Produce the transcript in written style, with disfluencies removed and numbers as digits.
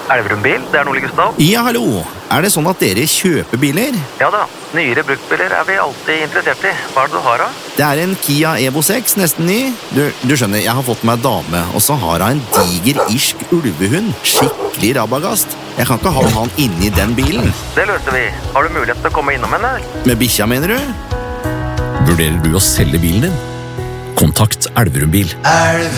Elverum bil, det Nordli Gustav. Ja, hallo. Det sånn at dere kjøper biler? Ja da, nyere bruktbiler vi alltid interessert i. Hva det du har da? Det en Kia Evo 6, nesten ny. Du skjønner, jeg har fått meg dame, og så har hun en diger irsk ulvehund. Skikkelig rabagast. Jeg kan ikke ha han inni den bilen. Det løser vi. Har du mulighet til å komme innom henne? Med bikkja, mener du? Vurderer du å selge bilen din? Kontakt Elverum bil.